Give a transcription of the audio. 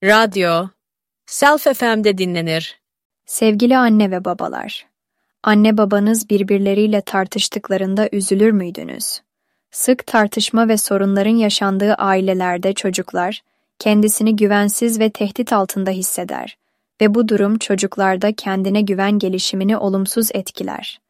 radyo, Self FM'de dinlenir. Sevgili anne ve babalar, anne babanız birbirleriyle tartıştıklarında üzülür müydünüz? Sık tartışma ve sorunların yaşandığı ailelerde çocuklar kendisini güvensiz ve tehdit altında hisseder ve bu durum çocuklarda kendine güven gelişimini olumsuz etkiler.